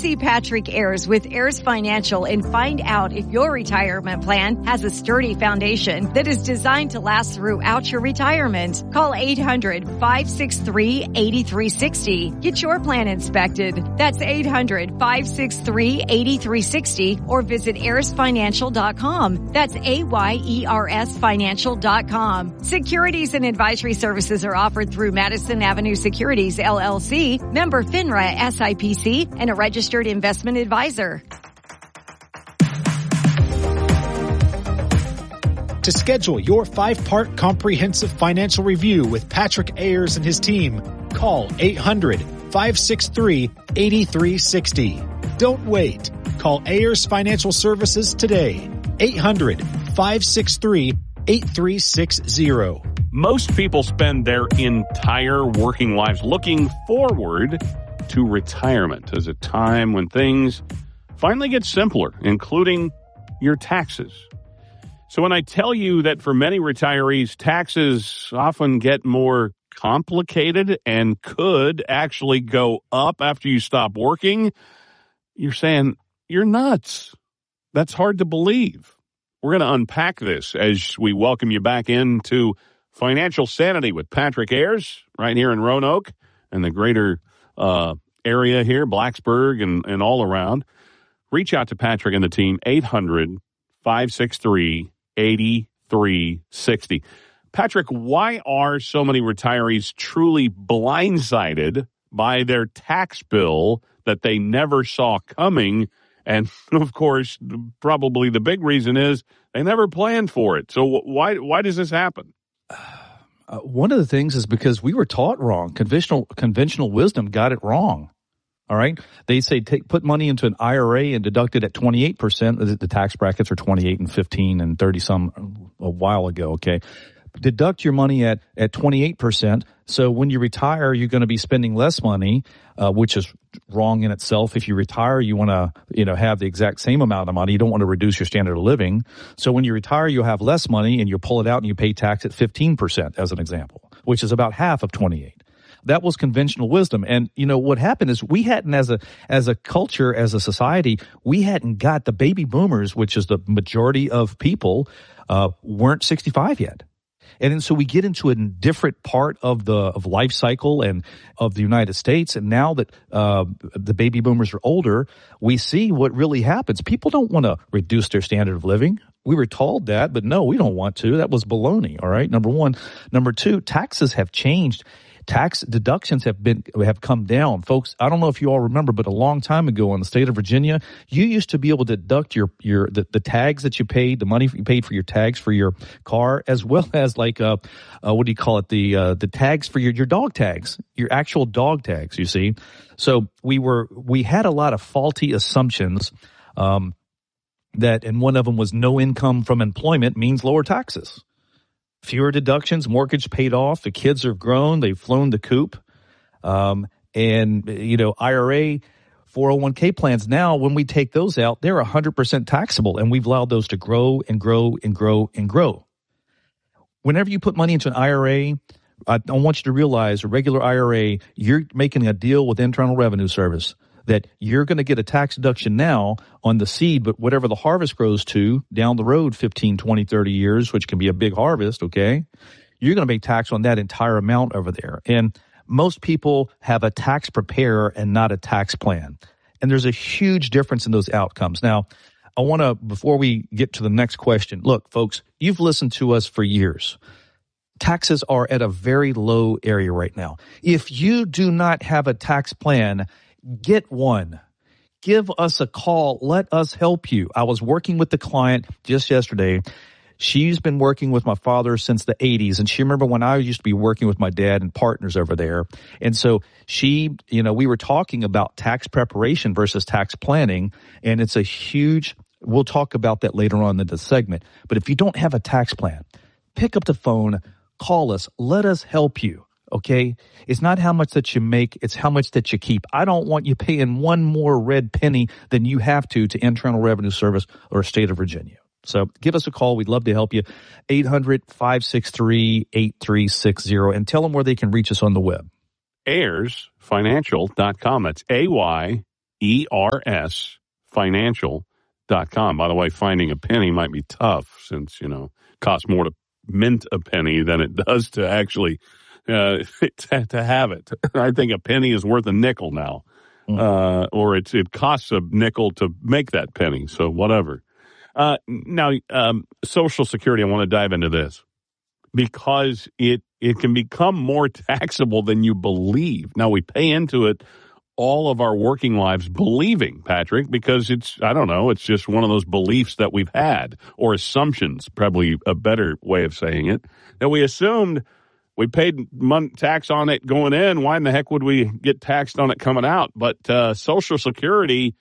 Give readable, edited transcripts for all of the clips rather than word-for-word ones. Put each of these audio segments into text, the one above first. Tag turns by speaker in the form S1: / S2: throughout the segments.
S1: See Patrick Ayers with Ayers Financial and find out if your retirement plan has a sturdy foundation that is designed to last throughout your retirement. Call 800-563-8360. Get your plan inspected. That's 800-563-8360 or visit AyersFinancial.com. That's AYERS Financial.com. Securities and advisory services are offered through Madison Avenue Securities, LLC, member FINRA SIPC, and a registered investment advisor.
S2: To schedule your 5-part comprehensive financial review with Patrick Ayers and his team, call 800-563-8360. Don't wait. Call Ayers Financial Services today. 800-563-8360.
S3: Most people spend their entire working lives looking forward to retirement as a time when things finally get simpler, including your taxes. So when I tell you that for many retirees, taxes often get more complicated and could actually go up after you stop working, you're saying, you're nuts. That's hard to believe. We're going to unpack this as we welcome you back into Financial Sanity with Patrick Ayers right here in Roanoke and the greater area here, Blacksburg and all around. Reach out to Patrick and the team, 800-563-8360. Patrick, why are so many retirees truly blindsided by their tax bill that they never saw coming? And, of course, probably the big reason is they never planned for it. So why does this happen?
S4: One of the things is because we were taught wrong. Conventional wisdom got it wrong. All right. They say put money into an IRA and deduct it at 28%. The tax brackets are 28 and 15 and 30 some a while ago. Okay. Deduct your money at 28%. So when you retire, you're going to be spending less money, which is wrong in itself. If you retire, you want to, have the exact same amount of money. You don't want to reduce your standard of living. So when you retire, you'll have less money and you'll pull it out and you pay tax at 15% as an example, which is about half of 28. That was conventional wisdom. And, what happened is we hadn't, as a culture, as a society, we hadn't got the baby boomers, which is the majority of people, weren't 65 yet. And so we get into a different part of life cycle and of the United States. And now that the baby boomers are older, we see what really happens. People don't want to reduce their standard of living. We were told that, but no, we don't want to. That was baloney. All right. Number one. Number two, taxes have changed. Tax deductions have come down. Folks, I don't know if you all remember, but a long time ago in the state of Virginia, you used to be able to deduct the tags that you paid, the money you paid for your tags for your car, as well as the tags for your dog tags, your actual dog tags, you see. So we had a lot of faulty assumptions and one of them was no income from employment means lower taxes. Fewer deductions, mortgage paid off, the kids are grown, they've flown the coop. IRA, 401k plans now, when we take those out, they're 100% taxable, and we've allowed those to grow and grow and grow and grow. Whenever you put money into an IRA, I want you to realize a regular IRA, you're making a deal with Internal Revenue Service that you're going to get a tax deduction now on the seed, but whatever the harvest grows to down the road 15, 20, 30 years, which can be a big harvest, okay, you're going to pay tax on that entire amount over there. And most people have a tax preparer and not a tax plan. And there's a huge difference in those outcomes. Now, I want to, before we get to the next question, look, folks, you've listened to us for years. Taxes are at a very low area right now. If you do not have a tax plan, get one. Give us a call. Let us help you. I was working with the client just yesterday. She's been working with my father since the 80s, and she remember when I used to be working with my dad and partners over there. And so we were talking about tax preparation versus tax planning, and it's a huge, we'll talk about that later on in the segment. But if you don't have a tax plan, pick up the phone, call us, let us help you. Okay? It's not how much that you make, it's how much that you keep. I don't want you paying one more red penny than you have to Internal Revenue Service or State of Virginia. So give us a call. We'd love to help you. 800-563-8360. And tell them where they can reach us on the web.
S3: AyersFinancial.com. That's AyersFinancial.com. ersfinancial.com. By the way, finding a penny might be tough since, it costs more to mint a penny than it does to actually to have it. I think a penny is worth a nickel now. Or it costs a nickel to make that penny. So whatever. Now, Social Security, I want to dive into this because it can become more taxable than you believe. Now, we pay into it all of our working lives believing, Patrick, because it's just one of those beliefs that we've had, or assumptions, probably a better way of saying it, that we assumed we paid tax on it going in. Why in the heck would we get taxed on it coming out? But Social Security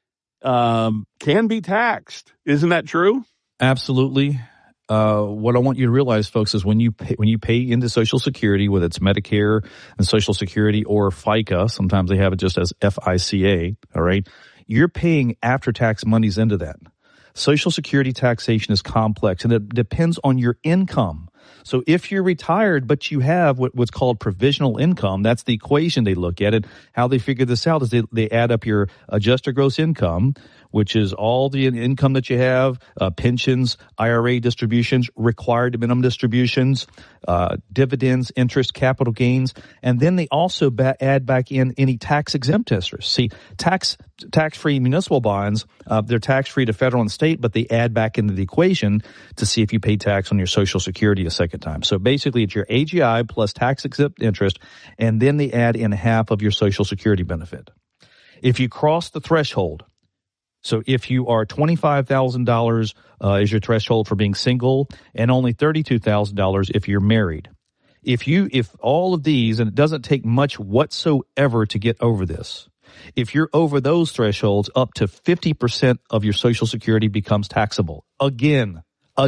S3: can be taxed. Isn't that true?
S4: Absolutely. What I want you to realize, folks, is when you pay into Social Security, whether it's Medicare and Social Security or FICA, sometimes they have it just as FICA, all right, you're paying after-tax monies into that. Social Security taxation is complex, and it depends on your income. So if you're retired, but you have what's called provisional income, that's the equation they look at. And how they figure this out is they add up your adjusted gross income, which is all the income that you have, pensions, IRA distributions, required minimum distributions, dividends, interest, capital gains, and then they also add back in any tax-exempt interest. See, tax-free municipal bonds, they're tax-free to federal and state, but they add back into the equation to see if you pay tax on your Social Security a second time. So basically, it's your AGI plus tax-exempt interest, and then they add in half of your Social Security benefit. If you cross the threshold, so if you are $25,000 is your threshold for being single, and only $32,000 if you're married. If all of these, and it doesn't take much whatsoever to get over this, if you're over those thresholds, up to 50% of your Social Security becomes taxable. Again.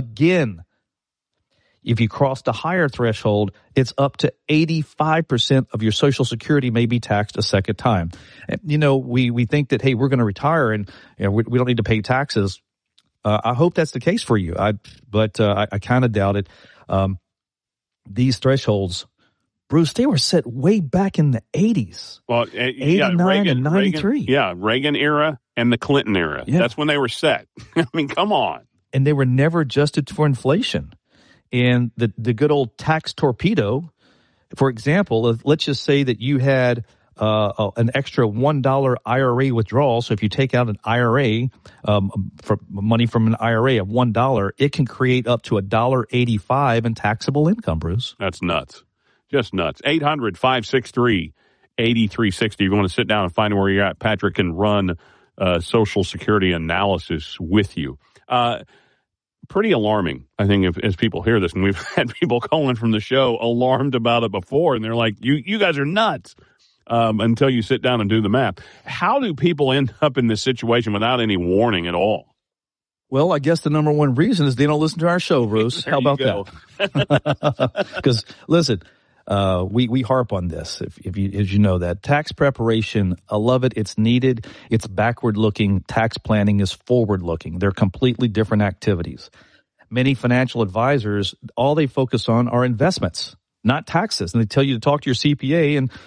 S4: If you cross the higher threshold, it's up to 85% of your Social Security may be taxed a second time. We think that, hey, we're going to retire and we don't need to pay taxes. I hope that's the case for you. But I kind of doubt it. These thresholds, Bruce, they were set way back in the 80s.
S3: Well,
S4: 89 and 93.
S3: Reagan era and the Clinton era. Yeah. That's when they were set. I mean, come on. And
S4: they were never adjusted for inflation. And the good old tax torpedo, for example, let's just say that you had an extra $1 IRA withdrawal. So if you take out an IRA, for money from an IRA of $1, it can create up to $1.85 in taxable income, Bruce.
S3: That's nuts. Just nuts. 800-563-8360. You want to sit down and find where you're at. Patrick can run Social Security analysis with you. Pretty alarming, I think, as people hear this. And we've had people calling from the show alarmed about it before, and they're like, you guys are nuts, until you sit down and do the math. How do people end up in this situation without any warning at all?
S4: Well, I guess the number one reason is they don't listen to our show, Bruce. How about that? Because, listen, we harp on this, if you know that. Tax preparation, I love it. It's needed. It's backward-looking. Tax planning is forward-looking. They're completely different activities. Many financial advisors, all they focus on are investments, not taxes. And they tell you to talk to your CPA, and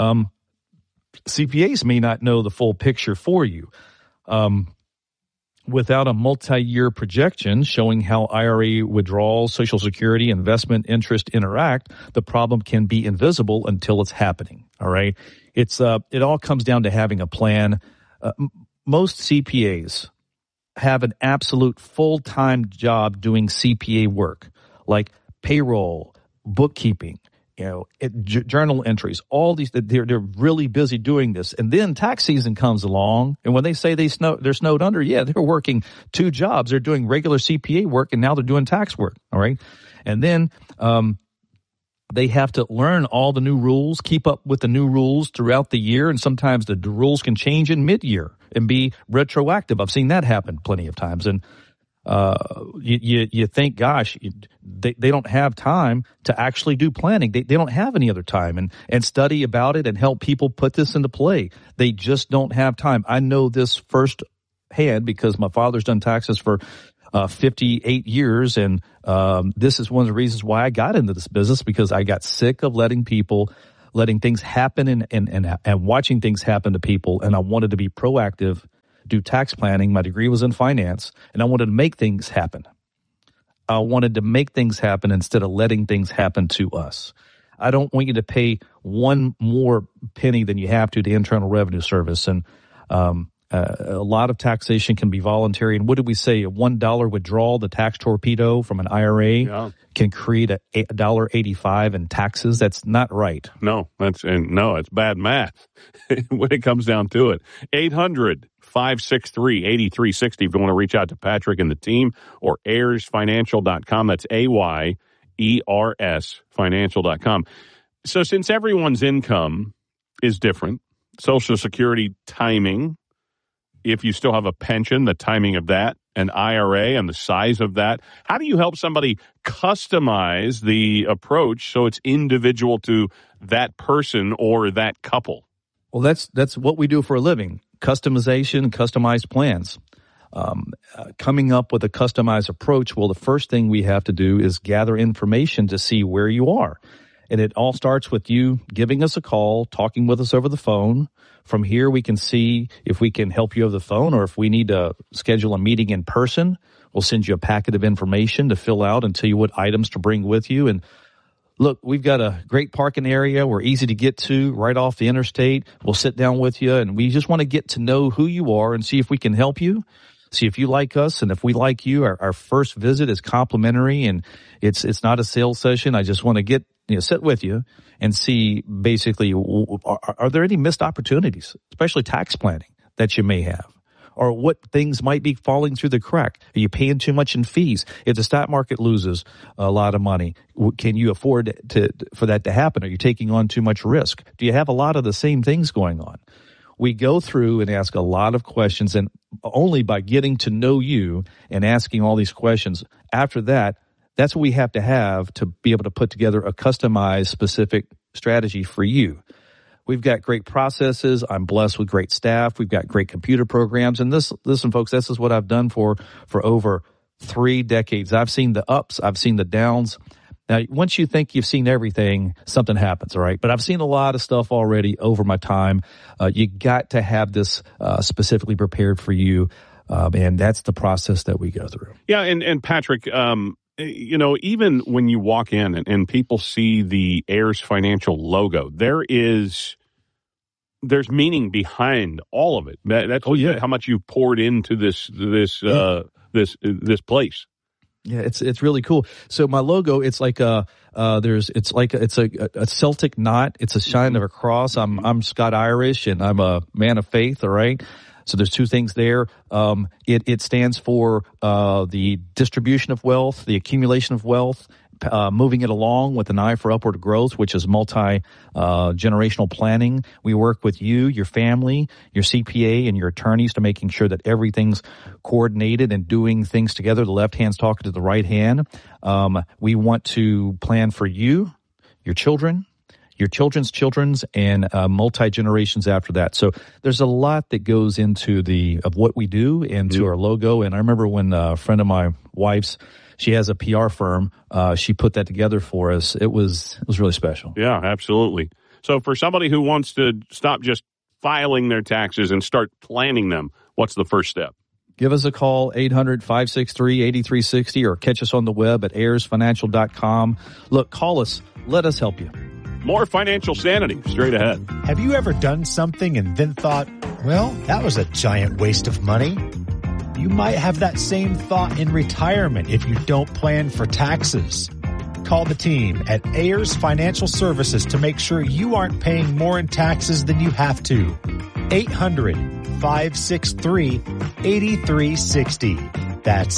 S4: CPAs may not know the full picture for you. Without a multi-year projection showing how IRA withdrawals, Social Security, investment interest interact, the problem can be invisible until it's happening. All right. It all comes down to having a plan. Most CPAs have an absolute full-time job doing CPA work, like payroll, bookkeeping, journal entries, all these. They're really busy doing this. And then tax season comes along, and when they say they're snowed under, they're working two jobs. They're doing regular CPA work, and now they're doing tax work. All right. And then they have to learn all the new rules, keep up with the new rules throughout the year, and sometimes the rules can change in mid-year and be retroactive. I've seen that happen plenty of times. And you think, gosh, they don't have time to actually do planning. They don't have any other time and study about it and help people put this into play. They just don't have time. I know this firsthand because my father's done taxes for 58 years, and this is one of the reasons why I got into this business, because I got sick of letting people letting things happen and watching things happen to people. And I wanted to be proactive, do tax planning. My degree was in finance, and I wanted to make things happen. I wanted to make things happen instead of letting things happen to us. I don't want you to pay one more penny than you have to the Internal Revenue Service. And a lot of taxation can be voluntary. And what did we say? A $1 withdrawal, the tax torpedo from an IRA can create $1.85 in taxes. That's not right.
S3: No, it's bad math when it comes down to it. 800-563-8360 if you want to reach out to Patrick and the team, or AyersFinancial.com. That's AYERS Financial.com. So since everyone's income is different, Social Security timing, if you still have a pension, the timing of that, an IRA and the size of that, how do you help somebody customize the approach so it's individual to that person or that couple?
S4: Well, that's what we do for a living. Customization, customized plans. Coming up with a customized approach, well, the first thing we have to do is gather information to see where you are. And it all starts with you giving us a call, talking with us over the phone. From here, we can see if we can help you over the phone, or if we need to schedule a meeting in person, we'll send you a packet of information to fill out and tell you what items to bring with you. And look, we've got a great parking area. We're easy to get to right off the interstate. We'll sit down with you, and we just want to get to know who you are and see if we can help you. See if you like us, and if we like you. Our first visit is complimentary, and it's not a sales session. I just want to sit with you and see basically, are there any missed opportunities, especially tax planning, that you may have? Or what things might be falling through the crack? Are you paying too much in fees? If the stock market loses a lot of money, can you afford for that to happen? Are you taking on too much risk? Do you have a lot of the same things going on? We go through and ask a lot of questions, and only by getting to know you and asking all these questions, after that, that's what we have to be able to put together a customized, specific strategy for you. We've got great processes. I'm blessed with great staff. We've got great computer programs. And listen, folks, this is what I've done for over 3 decades. I've seen the ups. I've seen the downs. Now, once you think you've seen everything, something happens, all right? But I've seen a lot of stuff already over my time. You got to have this specifically prepared for you, and that's the process that we go through.
S3: Yeah, and Patrick, even when you walk in and people see the Ayers Financial logo, there's meaning behind all of it. That's how much you've poured into this place.
S4: Yeah, it's really cool. So my logo, it's like a Celtic knot. It's a sign of a cross. I'm Scott Irish, and I'm a man of faith. All right. So there's 2 things there. It stands for the distribution of wealth, the accumulation of wealth, moving it along with an eye for upward growth, which is multi-generational planning. We work with you, your family, your CPA, and your attorneys to making sure that everything's coordinated and doing things together. The left hand's talking to the right hand. We want to plan for you, your children, your children's, and multi-generations after that. So there's a lot that goes into of what we do and to our logo. And I remember when a friend of my wife's, she has a PR firm, she put that together for us. It was really special.
S3: Yeah, absolutely. So for somebody who wants to stop just filing their taxes and start planning them, what's the first step?
S4: Give us a call, 800-563-8360, or catch us on the web at AyersFinancial.com. Look, call us. Let us help you.
S3: More financial sanity straight ahead.
S2: Have you ever done something and then thought, well, that was a giant waste of money? You might have that same thought in retirement if you don't plan for taxes. Call the team at Ayers Financial Services to make sure you aren't paying more in taxes than you have to. 800-563-8360. That's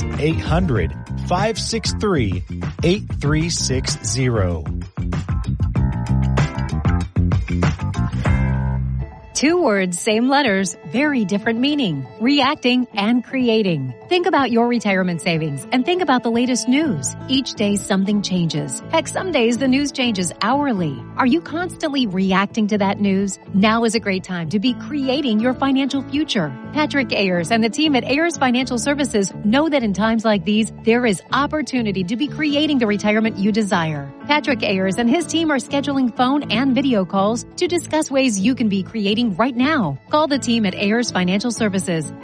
S2: 800-563-8360.
S1: 2 words, same letters, very different meaning. Reacting and creating. Think about your retirement savings and think about the latest news. Each day something changes. Heck, some days the news changes hourly. Are you constantly reacting to that news? Now is a great time to be creating your financial future. Patrick Ayers and the team at Ayers Financial Services know that in times like these, there is opportunity to be creating the retirement you desire.
S5: Patrick Ayers and his team are scheduling phone and video calls to discuss ways you can be creating right now. Call the team at Ayers Financial Services